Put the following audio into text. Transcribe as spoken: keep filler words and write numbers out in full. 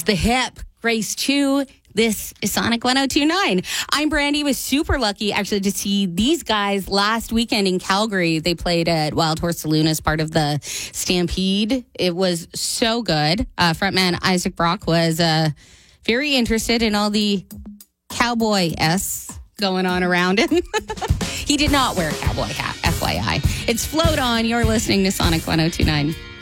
the hip. Grace two. This is Sonic one oh two point nine. I'm Brandy. Was super lucky actually to see these guys last weekend in Calgary. They played at Wild Horse Saloon as part of the Stampede. It was so good. Uh, frontman Isaac Brock was uh, very interested in all the cowboy-esque going on around him. He did not wear a cowboy hat, F Y I. It's Float On. You're listening to Sonic one oh two point nine.